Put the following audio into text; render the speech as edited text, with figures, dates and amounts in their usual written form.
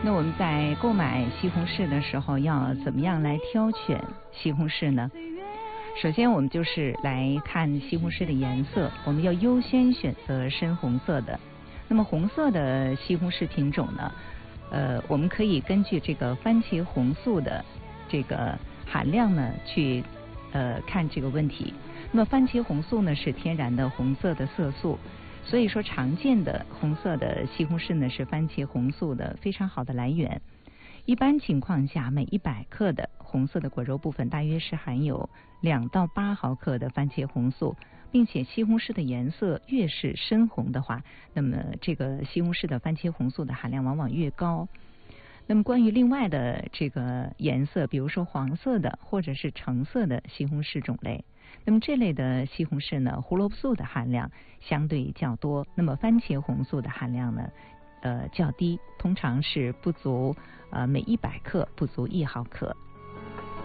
那我们在购买西红柿的时候，要怎么样来挑选西红柿呢？首先，我们就是来看西红柿的颜色，我们要优先选择深红色的。那么红色的西红柿品种呢，我们可以根据这个番茄红素的这个含量呢去看这个问题。那么番茄红素呢是天然的红色的色素，所以说常见的红色的西红柿呢是番茄红素的非常好的来源。一般情况下，每100克的红色的果肉部分大约是含有2到8毫克的番茄红素，并且西红柿的颜色越是深红的话，那么这个西红柿的番茄红素的含量往往越高。那么关于另外的这个颜色，比如说黄色的或者是橙色的西红柿种类，那么这类的西红柿呢，胡萝卜素的含量相对较多，那么番茄红素的含量呢较低，通常是不足每100克不足1毫克。